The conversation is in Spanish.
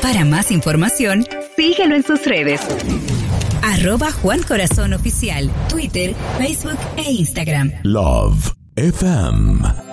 Para más información, síguelo en sus redes. @JuanCorazonOficial, Twitter, Facebook e Instagram. Love FM.